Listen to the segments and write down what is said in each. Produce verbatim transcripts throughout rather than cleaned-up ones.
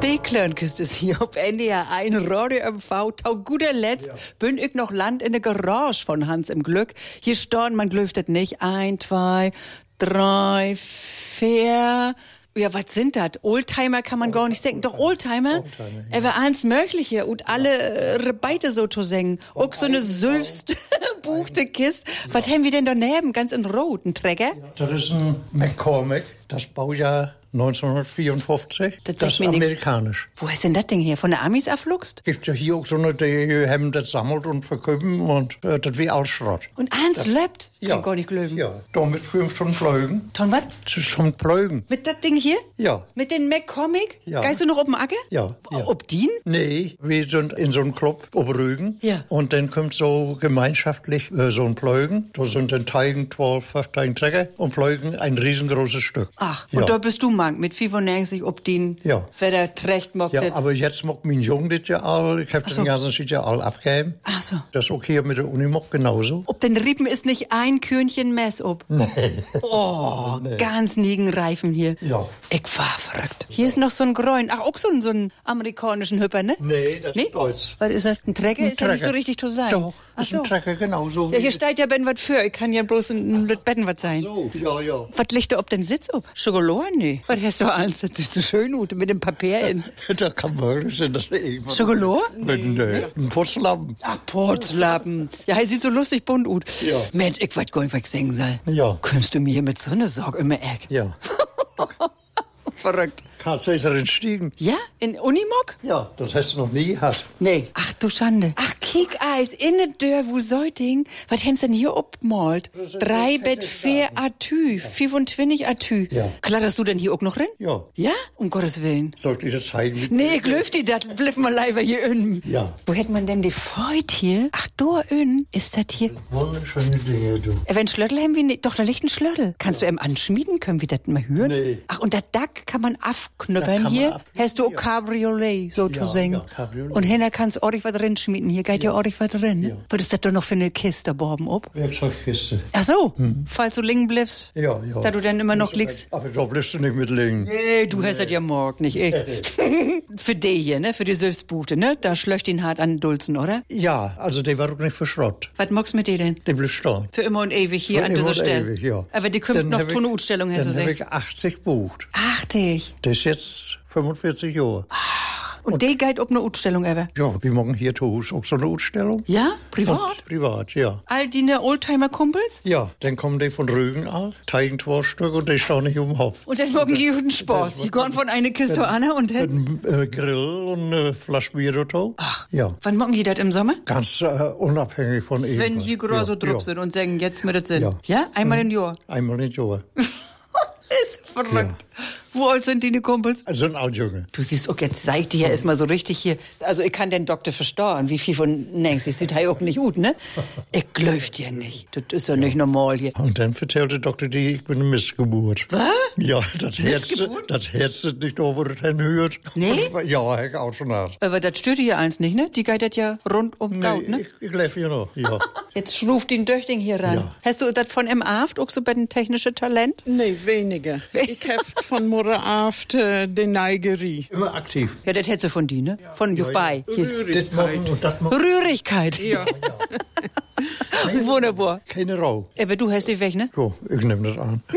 Die Klönkist ist hier auf N D R eins Radio M V. Tau guter Letzt ja. Bin ich noch Land in der Garage von Hans im Glück. Hier storn, man glüftet nicht. Ein, zwei, drei, vier. Ja, was sind das? Oldtimer kann man gar nicht singen. Doch Oldtimer? Oldtimer ja. Er war eins Mögliche und alle äh, Rebeite so zu singen. Auch so eine sülfst buchte Kiste. Ja. Was haben wir denn daneben? Ganz in Rot, ein Träger? Ja, das ist ein McCormick, das Baujahr neunzehnhundertvierundfünfzig. Das, das ist amerikanisch. Wo ist denn das Ding hier? Von der Amis erfluchst? Gibt ja hier auch so eine, die haben das sammelt und verkaufen und äh, das wie alles Schrott. Und eins lebt? Ja. Kann gar nicht glauben. Ja, da mit fünf Stunden Plögen. Ton was? Schon Plögen. Mit das Ding hier? Ja. Mit den McCormick? Ja. Geist du noch auf dem Acker? Ja. ja. Ob dien? Nee, wir sind in so einem Club auf Rügen. Ja. Und dann kommt so gemeinschaftlich äh, so ein Plögen. Da sind dann Teigen, zwölf, fünfzehn Träger und Plögen ein riesengroßes Stück. Ach, ja. Und da bist du Mank mit fünfundneunzig ob den, ja. wer der Trecht mockt. Ja, aber jetzt mockt mein Jung das ja all. Ich hab so. den ganzen Shit ja all abgegeben. Ach so. Das ist auch hier mit der Unimog genauso. Ob den Rippen ist nicht ein Körnchen Mess ob. Nee. Oh, nee. Ganz niegen Reifen hier. Ja. Ich war verrückt. Hier ist noch so ein Gräun. Ach, auch so ein, so ein amerikanischen Hüpper, ne? Nee, das nee? ist Deutsch. Was ist das? Ein Trecker? Ein ist ja nicht so richtig zu sein. Doch, Ach ist so. ein Trecker genauso. Ja, hier steht ja Ben was für. Ich kann ja bloß ein, ein Betten was sein. Ach so, ja, ja. Was liegt da ob den Sitz ob? Schokolade? Nee. Was hast du alles? Das sieht so schön aus mit dem Papier in. Da kann man das das Schokolade? Mit nee. einem Putzlappen. Ach, Putzlappen. Ja, er sieht so lustig bunt aus. Ja. Mensch, ich weiß gar nicht, was ich singen soll. Ja. Könntest du mir hier mit so einer Sorge immer eck? Ja. Verrückt. Karl Cäsar in Stiegen. Ja? In Unimog? Ja, das hast du noch nie gehabt. Nee. Ach du Schande. Ach, kiek Eis, in der Dörr, wo Säuting. Was haben's denn hier obmalt? Drei Bett, vier Atü, fünfundzwanzig Atü. Ja. Kletterst du denn hier auch noch rein? Ja. Ja? Um Gottes Willen. Sollte ich das zeigen? Nee, ich löf die, das bliff mal leider hier in. Ja. Wo hätt man denn die Feut hier? Ach, da in ist das hier. Wunderschöne Dinge, du. Äh, wenn Schlöttel haben wir nicht. Doch, da liegt ein Schlöttel. Kannst du ihm anschmieden? Können wir das mal hören? Nee. Ach, und der Dack kann man aufknüppern Da kann hier. man Hast du auch ja. Cabriolet, so Ja, zu singen. ja, Cabriolet. Und hinter kannst ordentlich was drin schmieden. Hier geht ja, ja ordentlich was drin. Ne? Ja. Was ist das doch noch für eine Kiste, Borben, ob? Werkzeugkiste. Ach so, hm. Falls du liegen bliffst. Ja, ja. Da du dann immer noch liegst. Aber da bliffst du nicht mit liegen. Nee, du nee. hast das ja morgen, nicht ich. Für die hier, ne? Für die Süßbute, ne? Da schlöcht ihn hart an Dulzen, oder? Ja, also der war doch nicht für Schrott. Was magst du mit dir denn? Der blieb stehen. Für immer und ewig hier für an dieser Stelle. Ewig, ja. Aber die kommt dann noch zu einer Ausstellung, hast du gesagt. gesagt. Dann habe ich achtzig bucht. achtzig? Das ist jetzt fünfundvierzig Jahre. Ach, und, und die geht ob eine Ausstellung, aber? Ja, wir machen hier zu Hause auch so eine Ausstellung. Ja? Privat? Und privat, ja. All die ne Oldtimer-Kumpels? Ja, dann kommen die von Rügen an, teigen zwei Stück und die stehen nicht um den Hof. Und dann morgen die guten Spaß. Die gehen von einer Kiste an und dann? Mit einem äh, Grill und eine Flasche Bier dazu. Ach, ja. Wann machen die das im Sommer? Ganz äh, unabhängig von ihm. Wenn die gerade so ja, drupp ja. sind und sagen, jetzt mit das Sinn. Ja. Ja? Einmal im Jahr? Einmal im Jahr. Ist verrückt. Ja. Wo alt sind die ne Kumpels? Also ein Altjunge. Du siehst, auch jetzt zeigt die ja erstmal so richtig hier. Also ich kann den Doktor verstehen, wie viel von Nancy sieht er auch nicht gut, ne? Ich glaub dir nicht. Das ist ja nicht normal hier. Und dann erzählt der Doktor die, ich bin eine Missgeburt. Was? Ja, das Herz, das Herz ist nicht da, wo das hinhört. Nee? Und, ja, ich auch schon hat. Aber das stört hier eins nicht, ne? Die geht das ja rund um nee, Gaut, ne? ich, ich lebe hier noch, ja. Jetzt schruft den Döchting hier ran. Ja. Hast du das von M. Aft auch so bei den technischen Talent? Nee, weniger. Ich hab von Mutter Aft äh, die Neigerie. Immer aktiv. Ja, das hättest du von die, ne? Von ja, Juchbei. Ja. Rührigkeit. Und das machen. Rührigkeit. Ja. ja. Wunderbar. Keine Rau. Aber du hast dich weg, ne? So, ich nehme das an.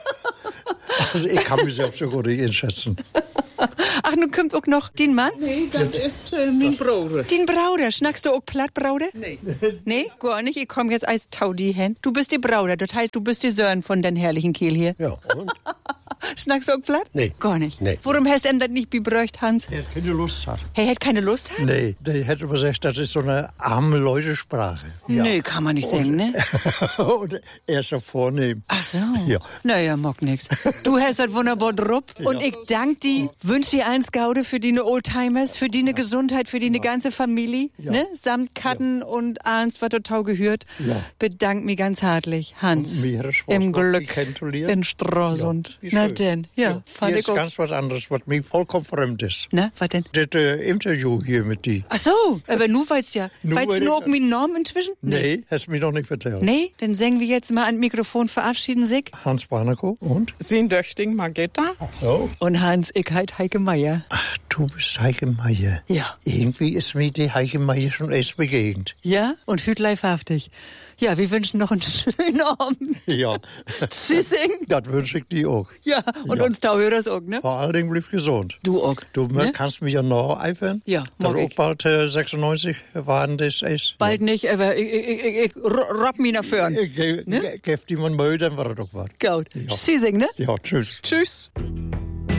Also ich kann mich selbst so gut nicht einschätzen. Ach, nun kommt auch noch den Mann? Nee, das ist äh, mein Bruder. Den Brauder. Schnackst du auch platt, Brauder? Nee. Nee, gar nicht. Ich komm jetzt als Taudi hin. Du bist die Brauder. Das heißt, du bist die Söhn von den herrlichen Kiel hier. Ja, und? Schnackst du auch platt? Nee. Gar nicht? Nee. Warum hast du denn das nicht bebrücht, Hans? Er hat keine Lust hat. Hey, hat keine Lust hat? Nee, der hätte gesagt, das ist so eine arme Leute-Sprache. Ja. Nee, kann man nicht sagen, ne? Und er ist ja vornehm. Ach so. Ja. Naja, mag nix. Du hast das wunderbar drupp. Ja. Und ich dank dir, wünsch dir eins Gaude für die Oldtimers, für die ja. Gesundheit, für die ja. ganze Familie, ja. ne? Samt Katten ja. und eins, was total gehört. Ja. Bedank mich ganz herzlich, Hans. Im Glück in Stralsund. Ja. Na denn, ja, ja. fand hier ich ist auch. ganz was anderes, was mir vollkommen fremd ist. Na, was denn? Das äh, Interview hier mit dir. Ach so, aber nur weil's ja, Nur weil's weil nur ich- um den Norm inzwischen? Nee, hast du mir noch nicht erzählt. Nee, dann singen wir jetzt mal an Mikrofon verabschieden sich. Hans Barnakow und? Sind Döchting Magetta? Ach so. Und Hans, ich heit Heike Meier. Ach, du bist Heike Meier. Ja. Irgendwie ist mir die Heike Meier schon erst begegnet. Ja? Und hüt leibhaftig. Ja, wir wünschen noch einen schönen Abend. Ja. Tschüssing. Das wünsche ich dir auch. Ja, und Ja. uns Tauhörers auch, ne? Vor allen Dingen bleib gesund. Du auch. Du ne? kannst mich ja noch eifern. Ja, dass mag auch ich. bald äh, sechsundneunzig waren das ist. Bald nicht, aber ich, ich, ich, ich rob mich nach vorn. Ich ge- Ne? ge- Gef die man Müll, dann war er doch was. Gut. Ja. Tschüssing, ne? Ja, tschüss. Tschüss.